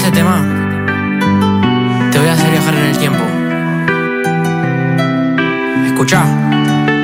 este tema te voy a hacer viajar en el tiempo. Escuchá.